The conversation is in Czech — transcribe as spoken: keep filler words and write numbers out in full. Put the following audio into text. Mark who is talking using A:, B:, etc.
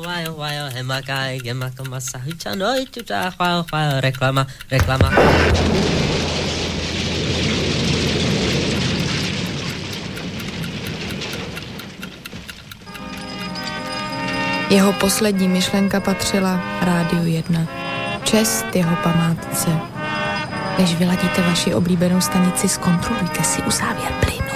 A: wajo, wajo, hemakai, gemakama, sahiča, no i tuta, chwal, chwal, reklama, reklama.
B: Jeho poslední myšlenka patřila Rádiu jedna. Čest jeho památce. Než vyladíte vaši oblíbenou stanici, zkontrolujte si uzávěr plynu.